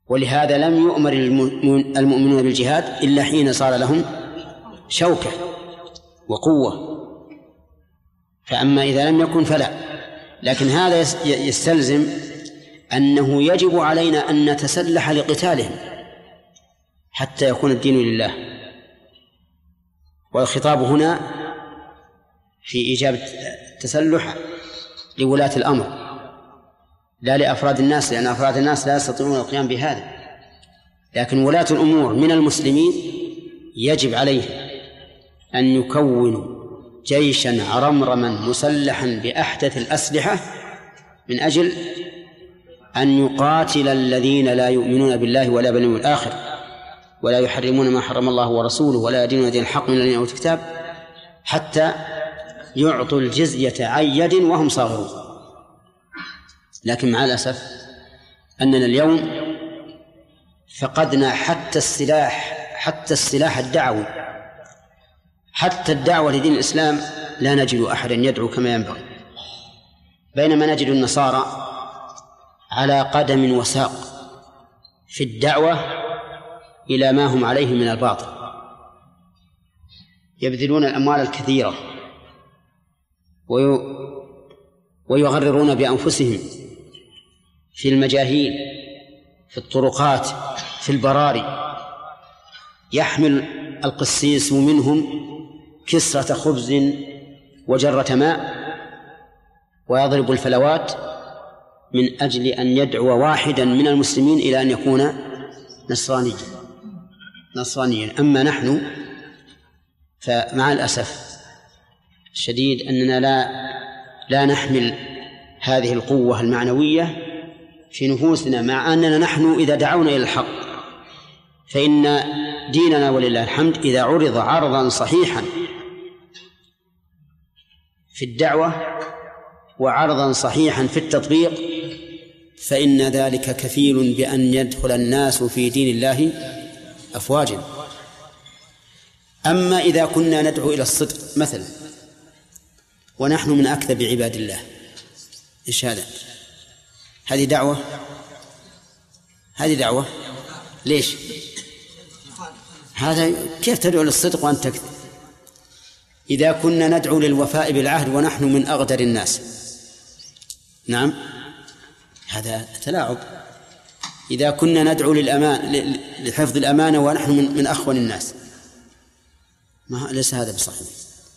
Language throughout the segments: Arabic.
ولهذا لم يؤمر المؤمنون بالجهاد إلا حين صار لهم شوكة وقوة، فأما إذا لم يكن فلا. لكن هذا يستلزم أنه يجب علينا أن نتسلح لقتالهم حتى يكون الدين لله. والخطاب هنا في إيجاب التسلح لولاة الأمر لا لأفراد الناس، لأن أفراد الناس لا يستطيعون القيام بهذا، لكن ولاة الأمور من المسلمين يجب عليهم أن يكونوا جيشا عرمرما مسلحا بأحدث الأسلحة من أجل أن يقاتل الذين لا يؤمنون بالله ولا باليوم الآخر ولا يحرمون ما حرم الله ورسوله ولا يدينون دين الحق من الذين أوتوا الكتاب حتى يعطوا الجزية عن يد وهم صاغرون. لكن مع الأسف أننا اليوم فقدنا حتى السلاح الدعوي، حتى الدعوة لدين الإسلام لا نجد أحدا يدعو كما ينبغي، بينما نجد النصارى على قدم وساق في الدعوة إلى ما هم عليه من الباطل، يبذلون الأموال الكثيرة ويغررون بأنفسهم في المجاهيل، في الطرقات، في البراري. يحمل القسيس منهم كسرة خبز وجرة ماء ويضرب الفلوات من أجل أن يدعو واحدا من المسلمين إلى أن يكون نصرانيا. أما نحن فمع الأسف الشديد أننا لا نحمل هذه القوة المعنوية في نفوسنا، مع أننا نحن إذا دعونا إلى الحق فإن ديننا ولله الحمد إذا عرض عرضا صحيحا في الدعوة وعرضا صحيحا في التطبيق فإن ذلك كفيل بأن يدخل الناس في دين الله أفواجا. أما إذا كنا ندعو إلى الصدق مثلا ونحن من أكذب عباد الله، إيش هذا؟ هذه دعوة؟ ليش؟ هذا كيف تدعو للصدق وأنت تكذب؟ إذا كنا ندعو للوفاء بالعهد ونحن من أغدر الناس، نعم هذا تلاعب. إذا كنا ندعو لحفظ الأمانة ونحن من أخون الناس، ليس هذا بصحيح.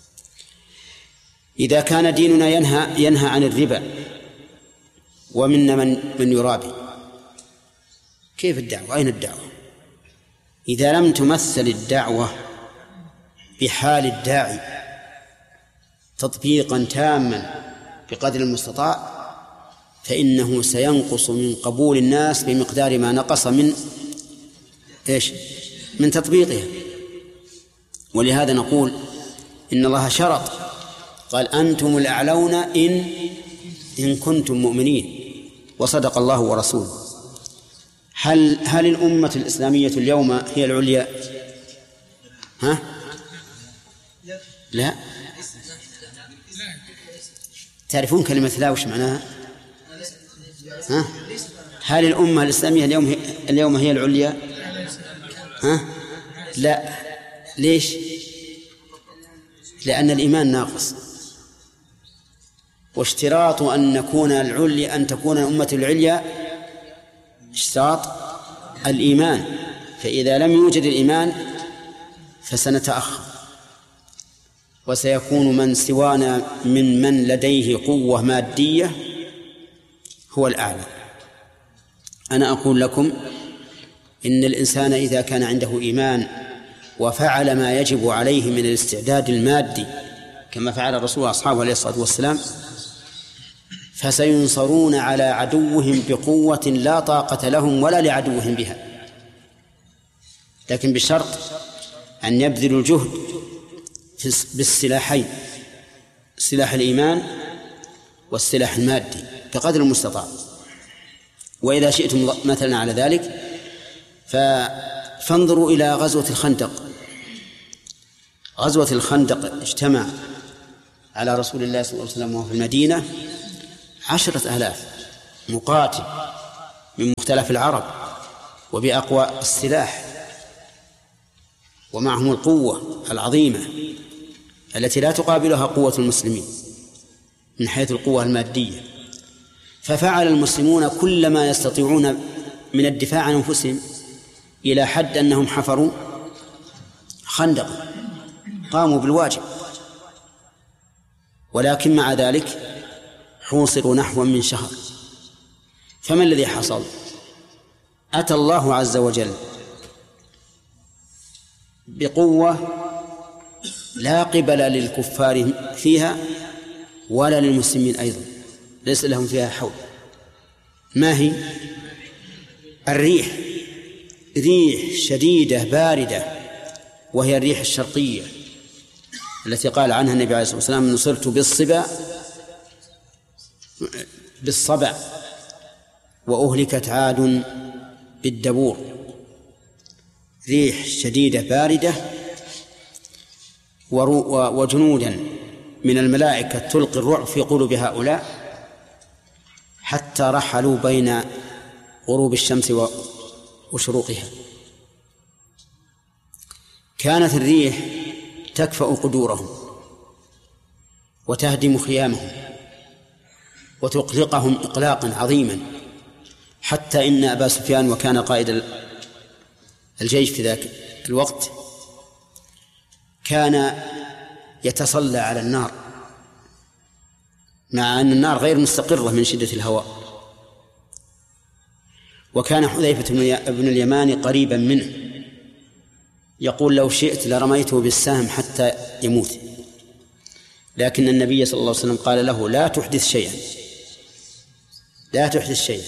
إذا كان ديننا ينهى عن الربا ومنا من يرابي، كيف الدعوة؟ أين الدعوة؟ إذا لم تمثل الدعوة بحال الداعي تطبيقا تاما بقدر المستطاع فإنه سينقص من قبول الناس بمقدار ما نقص من تطبيقها. ولهذا نقول إن الله شرط، قال أنتم الأعلون إن كنتم مؤمنين، وصدق الله ورسوله. هل الأمة الإسلامية اليوم هي العليا؟ لا. تعرفون كلمة لا وش معناها؟ هل الأمة الإسلامية اليوم هي العليا؟ لا. ليش؟ لأن الإيمان ناقص، واشتراط أن نكون العليا، أن تكون الأمة العليا اشتراط الإيمان، فإذا لم يوجد الإيمان فسنتأخر وسيكون من سوانا من لديه قوة مادية هو الأعلى. أنا أقول لكم إن الإنسان إذا كان عنده إيمان وفعل ما يجب عليه من الاستعداد المادي كما فعل الرسول وأصحابه عليه الصلاة والسلام فسينصرون على عدوهم بقوة لا طاقة لهم ولا لعدوهم بها، لكن بشرط أن يبذلوا الجهد بالسلاحين، سلاح الإيمان والسلاح المادي بقدر المستطاع. وإذا شئتم مثلا على ذلك فانظروا إلى غزوة الخندق. غزوة الخندق اجتمع على رسول الله صلى الله عليه وسلم وفي المدينة 10,000 مقاتل من مختلف العرب وبأقوى السلاح، ومعهم القوة العظيمة التي لا تقابلها قوة المسلمين من حيث القوة المادية. ففعل المسلمون كل ما يستطيعون من الدفاع عن أنفسهم، إلى حد أنهم حفروا خندقا، قاموا بالواجب، ولكن مع ذلك حوصروا نحو من شهر. فما الذي حصل؟ أتى الله عز وجل بقوة لا قبل للكفار فيها ولا للمسلمين أيضا، ليس لهم فيها حول. ما هي؟ الريح، ريح شديدة باردة، وهي الريح الشرقية التي قال عنها النبي عليه الصلاة والسلام: نصرت بالصبع وأهلكت عاد بالدبور. ريح شديدة باردة وجنودا من الملائكة تلقي الرعب في قلوب هؤلاء، حتى رحلوا بين غروب الشمس وشروقها. كانت الريح تكفأ قدورهم وتهدم خيامهم وتقلقهم إقلاقا عظيما، حتى إن أبا سفيان، وكان قائد الجيش في ذاك الوقت، كان يتصلى على النار، مع أن النار غير مستقرة من شدة الهواء. وكان حذيفة بن اليمان قريبا منه، يقول: لو شئت لرميته بالسهم حتى يموت، لكن النبي صلى الله عليه وسلم قال له: لا تحدث شيئا، لا تحدث شيئا.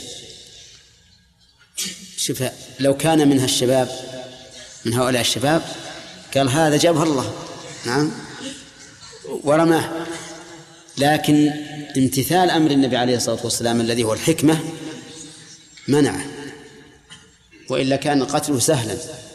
شوف، لو كان منها الشباب، من هؤلاء الشباب، قال: هذا جابه الله، نعم، ورماه. لكن امتثال أمر النبي عليه الصلاة والسلام الذي هو الحكمة منعه، وإلا كان قتله سهلا.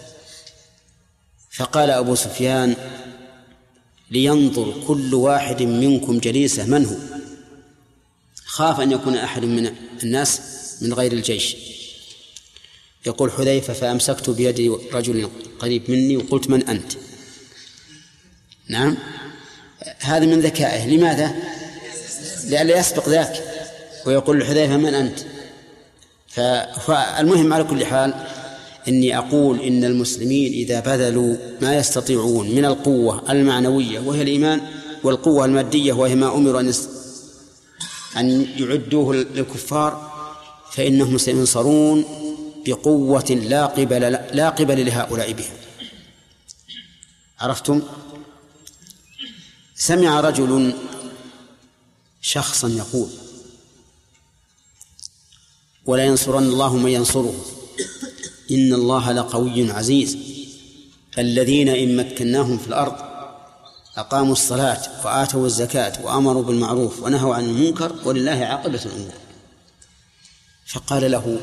فقال أبو سفيان: لينظر كل واحد منكم جليسه من هو. خاف أن يكون أحد من الناس من غير الجيش. يقول حذيفة: فأمسكت بيد رجل قريب مني وقلت: من أنت؟ نعم، هذا من ذكائه. لماذا؟ لئلا يسبق ذاك ويقول لحذيفة: من أنت؟ فالمهم على كل حال إني أقول إن المسلمين إذا بذلوا ما يستطيعون من القوة المعنوية وهي الإيمان، والقوة المادية وهي ما أمروا أن يعدوه للكفار، فإنهم سينصرون بقوة لا قبل لهؤلاء بها. عرفتم؟ سمع رجل شخصا يقول: ولا ينصرن الله من ينصره، إن الله لقوي عزيز، الذين إن مكناهم في الأرض أقاموا الصلاة وآتوا الزكاة وأمروا بالمعروف ونهوا عن المنكر ولله عاقبة الأمور. فقال له: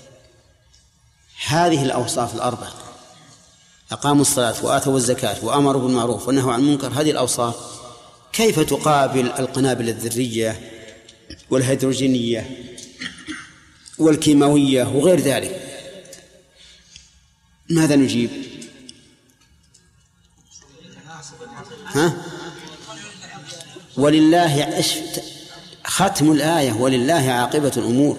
هذه الأوصاف الأربعة، أقاموا الصلاة وآتوا الزكاة وأمروا بالمعروف ونهوا عن المنكر، هذه الأوصاف كيف تقابل القنابل الذرية والهيدروجينية والكيماوية وغير ذلك؟ ماذا نجيب؟ ولله ختم الآية: ولله عاقبة الأمور.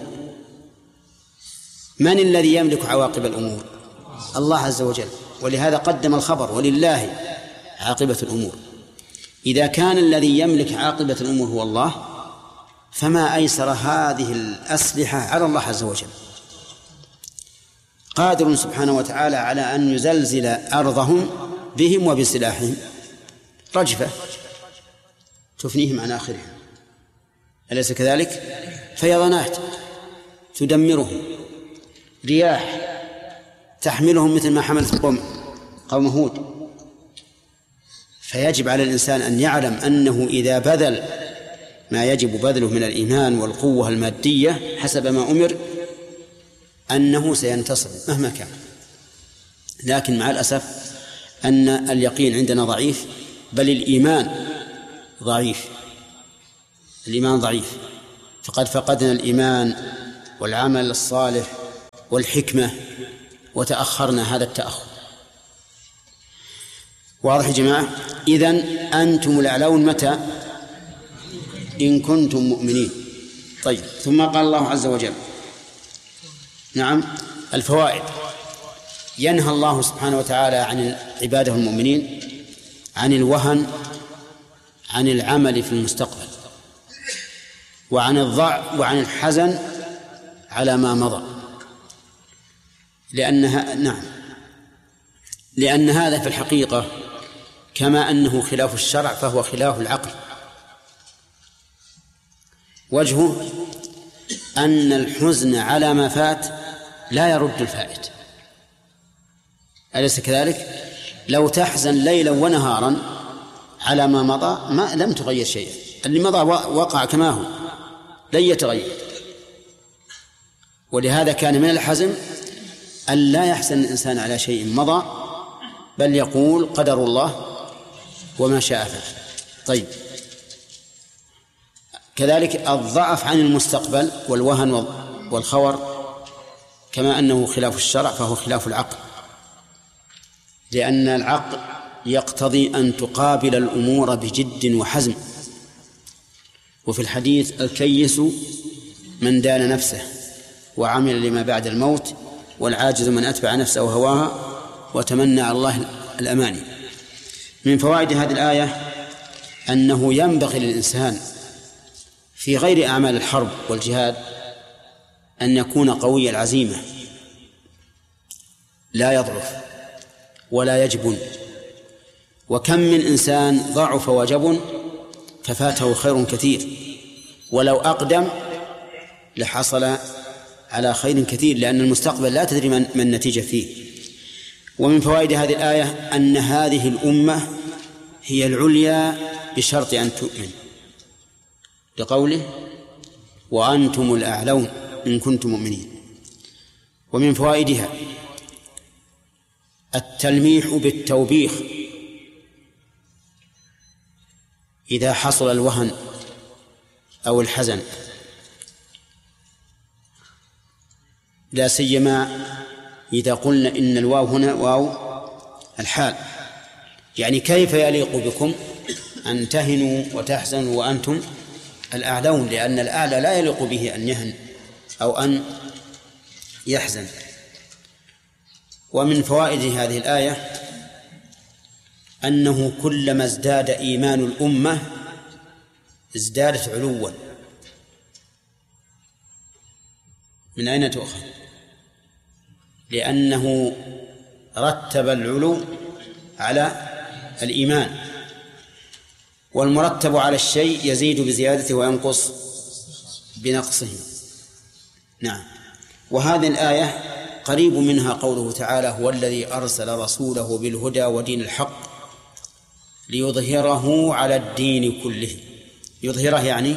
من الذي يملك عواقب الأمور؟ الله عز وجل، ولهذا قدم الخبر: ولله عاقبة الأمور. إذا كان الذي يملك عاقبة الأمور هو الله، فما أيسر هذه الأسلحة على الله عز وجل، قادر سبحانه وتعالى على أن يزلزل أرضهم بهم وبسلاحهم رجفة تفنيهم عن آخرهم، أليس كذلك؟ فيضانات تدمرهم، رياح تحملهم مثل ما حملت قوم هود. فيجب على الإنسان أن يعلم أنه إذا بذل ما يجب بذله من الإيمان والقوة المادية حسب ما أمر أنه سينتصر مهما كان. لكن مع الأسف أن اليقين عندنا ضعيف، بل الإيمان ضعيف، الإيمان ضعيف، فقد فقدنا الإيمان والعمل الصالح والحكمة وتأخرنا هذا التأخر. واضح يا جماعة؟ إذن أنتم الأعلون متى؟ إن كنتم مؤمنين. طيب، ثم قال الله عز وجل نعم الفوائد. ينهى الله سبحانه وتعالى عن عباده المؤمنين عن الوهن، عن العمل في المستقبل، وعن الضعف، وعن الحزن على ما مضى، لأن هذا في الحقيقة كما أنه خلاف الشرع فهو خلاف العقل. وجهه أن الحزن على ما فات لا يرد الفائت، أليس كذلك؟ لو تحزن ليلا ونهارا على ما مضى ما لم تغير شيئا، اللي مضى وقع كما هو لن يتغير. ولهذا كان من الحزم أن لا يحزن الإنسان على شيء مضى، بل يقول قدر الله وما شاء فعل. طيب، كذلك الضعف عن المستقبل والوهن والخور كما أنه خلاف الشرع فهو خلاف العقل، لأن العقل يقتضي أن تقابل الأمور بجد وحزم. وفي الحديث الكيس من دان نفسه وعمل لما بعد الموت، والعاجز من أتبع نفسه وهواها وتمنى على الله الأماني. من فوائد هذه الآية أنه ينبغي للإنسان في غير أعمال الحرب والجهاد أن يكون قوي العزيمة، لا يضعف ولا يجبن. وكم من إنسان ضعف وجبن ففاته خير كثير، ولو أقدم لحصل على خير كثير، لأن المستقبل لا تدري من النتيجة فيه. ومن فوائد هذه الآية أن هذه الأمة هي العليا بشرط أن تؤمن، لقوله وأنتم الأعلون إن كنتم مؤمنين. ومن فوائدها التلميح بالتوبيخ إذا حصل الوهن أو الحزن، لا سيما إذا قلنا إن الواو هنا واو الحال، يعني كيف يليق بكم أن تهنوا وتحزنوا وأنتم الأعلون، لأن الأعلى لا يليق به أن يهن أو أن يحزن. ومن فوائد هذه الآية أنه كلما ازداد إيمان الأمة ازدادت علوا. من أين تؤخذ؟ لأنه رتب العلو على الإيمان، والمرتب على الشيء يزيد بزيادته وينقص بنقصه. نعم. وهذه الآية قريب منها قوله تعالى هو الذي أرسل رسوله بالهدى ودين الحق ليظهره على الدين كله. يظهره يعني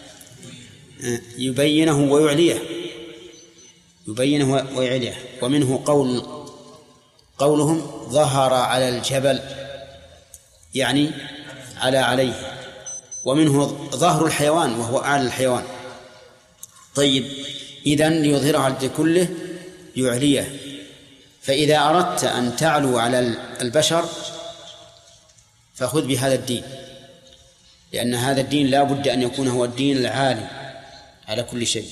يبينه ويعليه، يبينه ويعليه. ومنه قولهم ظهر على الجبل يعني عليه. ومنه ظهر الحيوان وهو أعلى الحيوان. طيب، إذن ليظهره على الدين كله يعليه. فإذا أردت أن تعلو على البشر فخذ بهذا الدين، لأن هذا الدين لا بد أن يكون هو الدين العالي على كل شيء.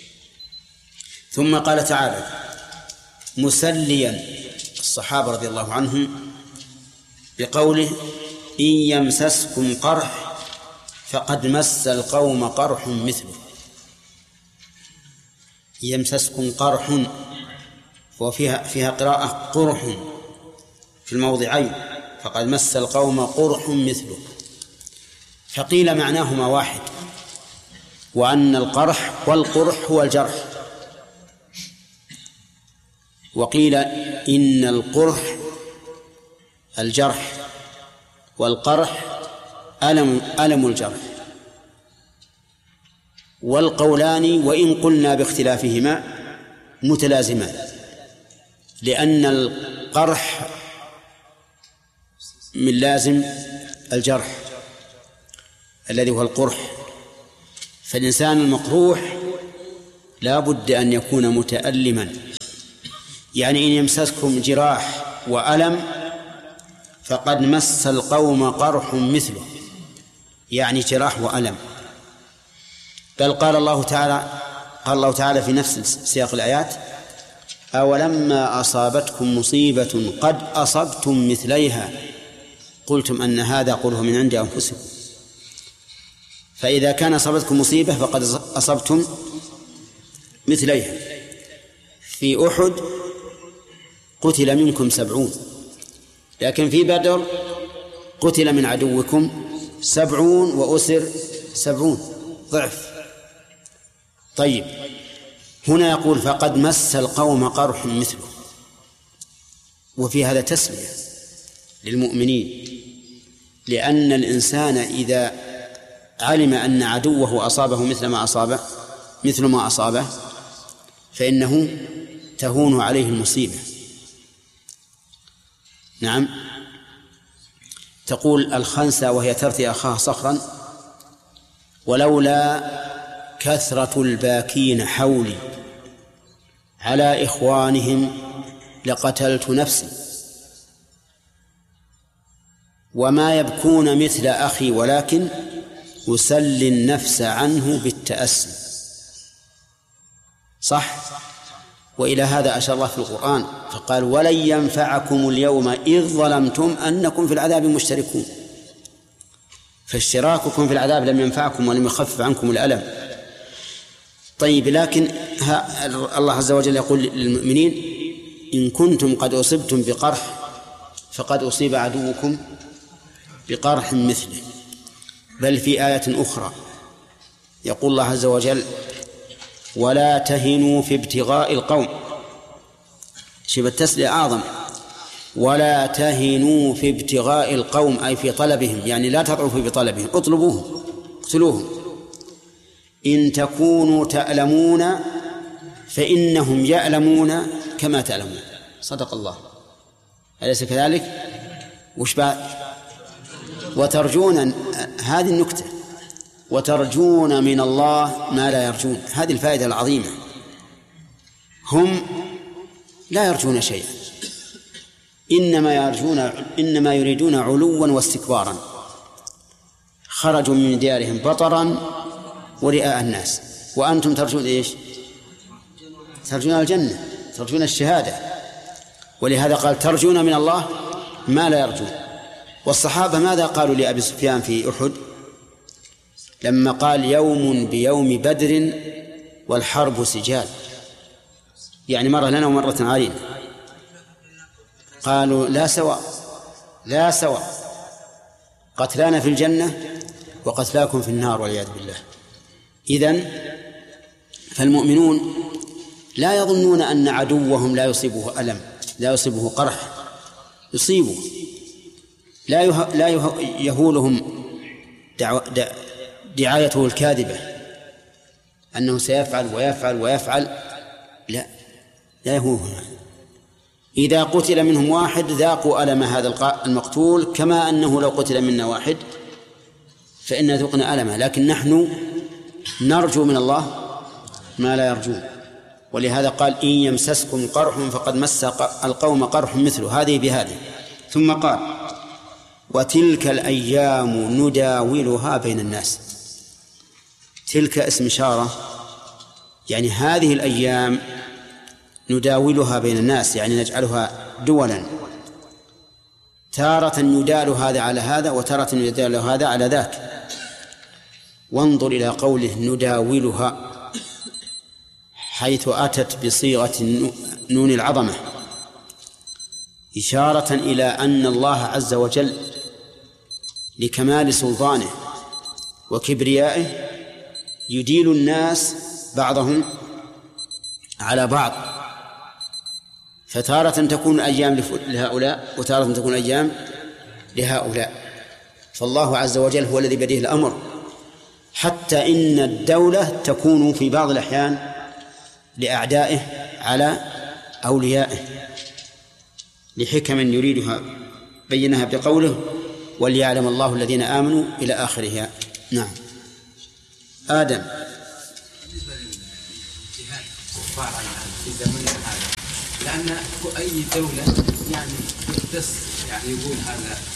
ثم قال تعالى مسليا الصحابة رضي الله عنهم بقوله إن يمسسكم قرح فقد مس القوم قرح مثله. يمسسكم قرح، وفيها قراءة قرح في الموضعين، فقد مس القوم قرح مثله. فقيل معناهما واحد، وأن القرح والقرح هو الجرح. وقيل إن القرح الجرح والقرح ألم الجرح. والقولان وإن قلنا باختلافهما متلازمان، لأن القرح من لازم الجرح الذي هو القرح. فالإنسان المقروح لا بد أن يكون متألما، يعني إن يمسسكم جراح وألم فقد مس القوم قرح مثله، يعني جراح وألم. بل قال الله تعالى في نفس سياق الآيات: أولما أصابتكم مصيبة قد أصبتم مثليها قلتم أن هذا قوله من عند أنفسكم. فإذا كان أصابتكم مصيبة فقد أصبتم مثليها. في أحد قتل منكم 70، لكن في بدر قتل من عدوكم 70 وأسر 70، ضعف. طيب، هنا يقول فقد مس القوم قرح مثله، وفي هذا تسمية للمؤمنين، لأن الإنسان إذا علم أن عدوه أصابه مثل ما أصابه فإنه تهون عليه المصيبة. نعم. تقول الخنسة وهي ترثي أخاها صخرا: ولولا كثرة الباكين حولي على إخوانهم لقتلت نفسي، وما يبكون مثل أخي ولكن أسلي النفس عنه بالتأسي. صح. وإلى هذا أشار الله في القرآن فقال: ولن ينفعكم اليوم إذ ظلمتم أنكم في العذاب مشتركون. فاشتراككم في العذاب لم ينفعكم ولم يخفف عنكم الألم. طيب، لكن الله عز وجل يقول للمؤمنين: إن كنتم قد أصبتم بقرح فقد أصيب عدوكم بقرح مثله. بل في آية أخرى يقول الله عز وجل: ولا تهنوا في ابتغاء القوم. شبه التسلية أعظم: ولا تهنوا في ابتغاء القوم، أي في طلبهم، يعني لا تضعفوا بطلبهم، اطلبوهم اقتلوهم. إن تكونوا تألمون فإنهم يألمون كما تألمون. صدق الله، أليس كذلك؟ وش بعد؟ وترجون، هذه النكتة، وترجون من الله ما لا يرجون. هذه الفائدة العظيمة. هم لا يرجون شيئا، إنما يريدون علوا واستكبارا. خرجوا من ديارهم بطرا ورئاء الناس، وأنتم ترجون إيش؟ ترجون الجنة، ترجون الشهادة. ولهذا قال: ترجون من الله ما لا يرجون. والصحابة ماذا قالوا لأبي سفيان في أحد لما قال: يوم بيوم بدر والحرب سجال، يعني مرة لنا ومرة علينا؟ قالوا: لا سواء، قتلانا في الجنة وقتلاكم في النار والعياذ بالله. إذن فالمؤمنون لا يظنون أن عدوهم لا يصيبه ألم، لا يصيبه قرح، يصيبه، لا يهولهم دعايته الكاذبة أنه سيفعل ويفعل، لا يهولهم. إذا قتل منهم واحد ذاقوا ألم هذا المقتول، كما أنه لو قتل منا واحد فإن ذقنا ألمه. لكن نحن نرجو من الله ما لا يرجون. ولهذا قال: إن يمسسكم قرح فقد مس القوم قرح مثله، هذه بهذه. ثم قال: وتلك الأيام نداولها بين الناس. تلك اسم إشارة، يعني هذه الأيام نداولها بين الناس، يعني نجعلها دولا، تارة يدال هذا على هذا وتارة يدال هذا على ذاك. وانظر إلى قوله نداولها، حيث أتت بصيغة نون العظمة، إشارة إلى أن الله عز وجل لكمال سلطانه وكبريائه يديل الناس بعضهم على بعض، فتارة تكون أيام لهؤلاء وتارة تكون أيام لهؤلاء. فالله عز وجل هو الذي بيده الأمر، حتى إن الدولة تكون في بعض الأحيان لأعدائه على أوليائه لحكم يريدها، بينها بقوله: وليعلم الله الذين آمنوا إلى آخرها. نعم. آدم. بالنسبة للجهاد الكفار في زمننا هذا، لا لأن أي دولة يعني يختص يعني يقول هذا